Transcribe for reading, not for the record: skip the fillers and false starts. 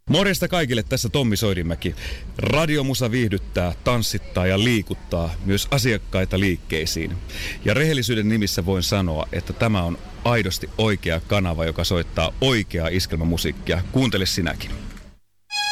Morjesta kaikille, tässä Tommi Soidimäki. Radiomusa viihdyttää, tanssittaa ja liikuttaa myös asiakkaita liikkeisiin. Ja rehellisyyden nimissä voin sanoa, että tämä on aidosti oikea kanava, joka soittaa oikeaa iskelmämusiikkia. Kuuntele sinäkin.